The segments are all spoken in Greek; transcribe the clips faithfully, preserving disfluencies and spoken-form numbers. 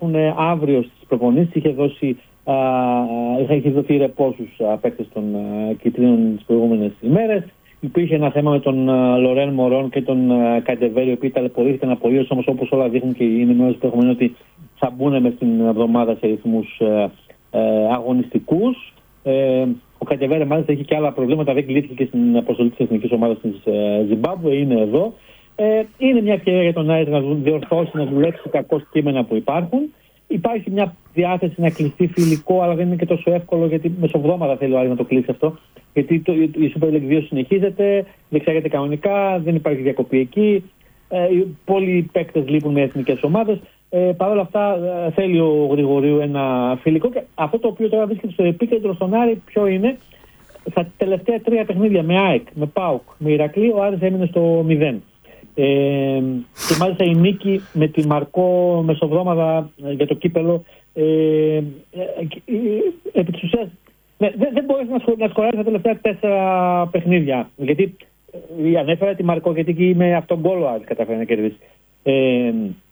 επιστρέφουν αύριο στις προπονήσεις. Είχε δώσει, α, είχε δοθεί ρεπό στους παίκτες των Κιτρίνων τις προηγούμενες ημέρες. Υπήρχε ένα θέμα με τον Λορέν Μωρόν και τον Καντεβέρη, οι οποίοι ταλαιπωρήθηκαν απολύτως, όμως όπως όλα δείχνουν και οι ενημερώσεις που έχουμε ότι θα μπουν μες στην εβδομάδα σε ρυθμούς ε, ε, αγωνιστικούς. Ε, ο Καντεβέρη μάλιστα έχει και άλλα προβλήματα, δεν κλείθηκε και στην αποστολή της εθνικής ομάδας της ε, Ζιμπάμπουε, είναι εδώ. Ε, είναι μια ευκαιρία για τον Άρη να διορθώσει, να δουλέψει τα κείμενα που υπάρχουν. Υπάρχει μια διάθεση να κλειστεί φιλικό, αλλά δεν είναι και τόσο εύκολο, γιατί μεσοβδόμαδα θέλει ο Άρης να το κλείσει αυτό. Γιατί το, η Super League δύο συνεχίζεται, διεξάγεται κανονικά, δεν υπάρχει διακοπή εκεί. Ε, πολλοί παίκτες λείπουν με εθνικές ομάδες. Ε, Παρ' όλα αυτά ε, θέλει ο Γρηγορίου ένα φιλικό. Και αυτό το οποίο τώρα βρίσκεται στο επίκεντρο στον Άρη, ποιο είναι? Στα τελευταία τρία παιχνίδια με ΑΕΚ, με ΠΑΟΚ, με Ηρακλή, ο Άρης έμεινε στο μηδέν. Ε, και μάλιστα η νίκη με τη Μαρκό μεσοβδόμαδα για το κύπελο, ε, ε, ε, επί της ουσίας ναι, δεν, δεν μπορείς να, σκο, να σκοράρεις τα τελευταία τέσσερα παιχνίδια, γιατί ε, ανέφερα τη Μαρκό, γιατί εκεί με αυτόν γκολ ο Άρης καταφέρει να κερδίσει. ε,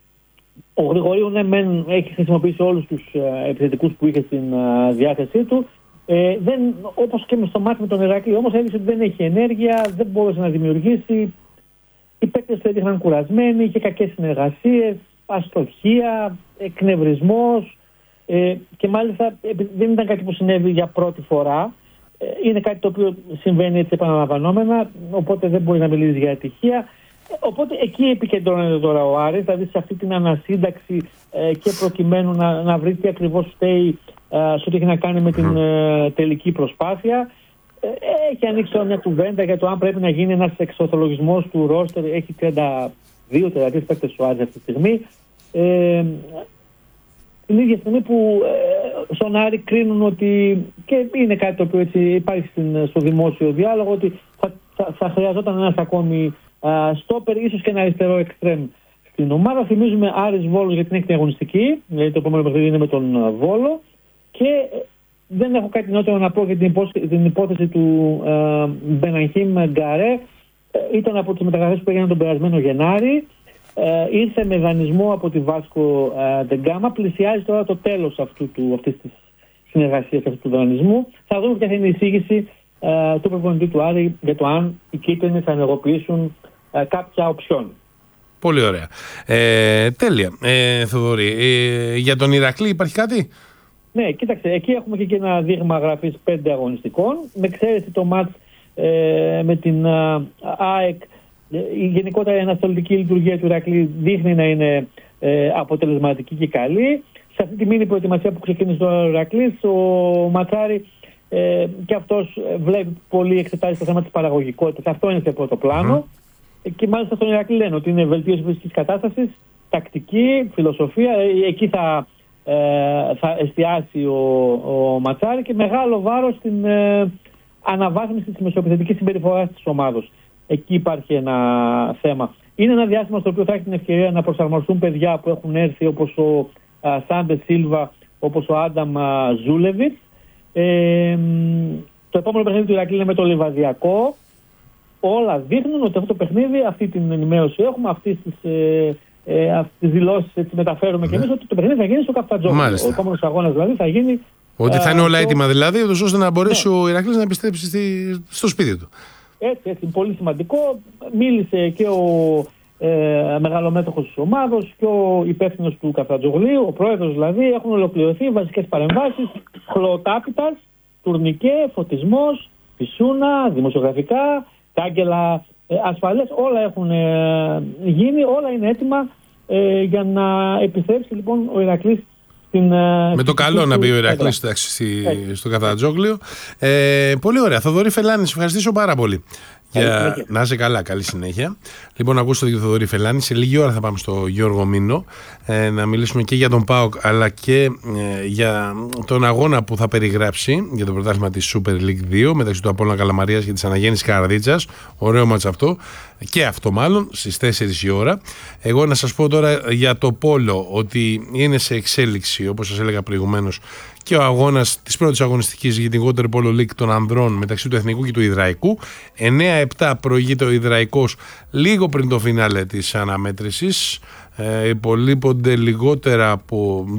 ο Γρηγορίου ναι, μεν έχει χρησιμοποιήσει όλους τους ε, επιθετικούς που είχε στην ε, διάθεσή του. Ε, δεν, όπως και με στο μάτι με τον Ηρακλή, όμως έδειξε ότι δεν έχει ενέργεια, δεν μπόρεσε να δημιουργήσει. Οι παίκτες του έδειχναν κουρασμένοι, είχε κακές συνεργασίες, αστοχία, εκνευρισμός, ε, και μάλιστα δεν ήταν κάτι που συνέβη για πρώτη φορά. Ε, είναι κάτι το οποίο συμβαίνει έτσι επαναλαμβανόμενα, οπότε δεν μπορεί να μιλήσει για ατυχία. Οπότε εκεί επικεντρώνεται τώρα ο Άρης, δηλαδή σε αυτή την ανασύνταξη ε, και προκειμένου να, να βρει τι ακριβώς φταίει ε, σε ό,τι έχει να κάνει με την ε, τελική προσπάθεια. Έχει ανοίξει μια κουβέντα για το αν πρέπει να γίνει ένας εξορθολογισμός του ρόστερ. Έχει τριάντα δύο τριάντα τρία παίκτες ο Άρης αυτή τη στιγμή. Ε, την ίδια στιγμή που ε, στον Άρη κρίνουν ότι, και είναι κάτι το οποίο έτσι υπάρχει στην, στο δημόσιο διάλογο, ότι θα, θα, θα χρειαζόταν ένας ακόμη α, στόπερ, ίσως και ένα αριστερό εξτρέμ στην ομάδα. Θυμίζουμε Άρης Βόλος για την έκτη αγωνιστική, δηλαδή το επόμενο παιχνίδι είναι με τον Βόλο, και δεν έχω κάτι νότερο να πω για την, υπόθεση, την υπόθεση του ε, Μπεναχίμ Γκαρέ. Ε, ήταν από τις μεταγραφές που έγιναν τον περασμένο Γενάρη. Ε, ήρθε με δανεισμό από τη Βάσκο ε, Ντεγκάμα. Πλησιάζει τώρα το τέλος αυτού του, αυτής της συνεργασίας, αυτού του δανεισμού. Θα δούμε ποια θα είναι η εισήγηση ε, του προπονητή του Άρη για το αν οι κίτρινοι θα ενεργοποιήσουν ε, κάποια οψιόν. Πολύ ωραία. Ε, τέλεια. Ε, Θοδωρή, ε, για τον Ηρακλή υπάρχει κάτι? Ναι, κοίταξε, εκεί έχουμε και ένα δείγμα γραφής πέντε αγωνιστικών. Με εξαίρεση το μάτς ε, με την ε, ΑΕΚ, ε, γενικότερα η αναστολική λειτουργία του Ηρακλή δείχνει να είναι ε, αποτελεσματική και καλή. Σε αυτή τη μήνυ προετοιμασία που ξεκίνησε το Ηρακλής, ο Ματσάρη ε, και αυτός βλέπει πολύ, εξετάζει το θέμα της παραγωγικότητας. Αυτό είναι σε πρώτο πλάνο. Mm. Και μάλιστα στον Ηρακλή λένε ότι είναι βελτίωση φυσικής κατάστασης, τακτική, φιλοσοφία. Ε, εκεί θα... Ε, θα εστιάσει ο, ο Ματσάρη, και μεγάλο βάρος στην ε, αναβάθμιση της μεσοεπιθετικής συμπεριφοράς της ομάδος. Εκεί υπάρχει ένα θέμα. Είναι ένα διάστημα στο οποίο θα έχει την ευκαιρία να προσαρμοστούν παιδιά που έχουν έρθει, όπως ο α, Σάντε Σίλβα, όπως ο Άνταμ Ζούλεβιτς. Ε, το επόμενο παιχνίδι του Ηρακλή είναι με το Λιβαδιακό. Όλα δείχνουν ότι αυτό το παιχνίδι, αυτή την ενημέρωση έχουμε, αυτή τις ε, Ε, αυτές τις δηλώσεις έτσι μεταφέρουμε και εμείς, ότι το παιχνίδι θα γίνει στο Καφτατζόγλιο. Ο επόμενος αγώνας δηλαδή θα γίνει. Ότι θα είναι όλα το... έτοιμα δηλαδή, ώστε να μπορέσει ναι. ο Ηρακλής να επιστρέψει στη... στο σπίτι του. Έτσι, έτσι, πολύ σημαντικό. Μίλησε και ο ε, μεγαλομέτωχος της ομάδος και ο υπεύθυνος του Καφτατζόγλιου, ο πρόεδρος δηλαδή. Έχουν ολοκληρωθεί βασικές παρεμβάσεις, χλωτάπιτας, τουρνικέ, φωτισμός, πισούνα, δημοσιογραφικά, κάγκελα ασφαλές, όλα έχουν ε, γίνει, όλα είναι έτοιμα ε, για να επιστρέψει λοιπόν ο Ηρακλής στην... Ε, με το καλό να μπει ο Ηρακλής στη, στο Καφτατζόγλιο. Ε, πολύ ωραία. Θοδωρή Φελάνη, σε ευχαριστήσω πάρα πολύ. Για... Να είσαι καλά, καλή συνέχεια. Λοιπόν, ακούστε τον Θοδωρή Φελάνη. Σε λίγη ώρα θα πάμε στο Γιώργο Μήνο ε, να μιλήσουμε και για τον ΠΑΟΚ, αλλά και ε, για τον αγώνα που θα περιγράψει για το πρωτάθλημα της Super League δύο μεταξύ του Απόλλωνα Καλαμαρίας και της Αναγέννησης Καρδίτσας. Ωραίο μάτς αυτό. Και αυτό μάλλον στις τέσσερις η ώρα. Εγώ να σας πω τώρα για το πόλο ότι είναι σε εξέλιξη, όπως σας έλεγα προηγουμένως, και ο αγώνας της πρώτης αγωνιστικής για την Water Polo League των ανδρών μεταξύ του Εθνικού και του Ιδραϊκού. εννέα επτά προηγείται ο Ιδραϊκός λίγο πριν το φινάλε της αναμέτρησης. Ε, υπολείπονται λιγότερα από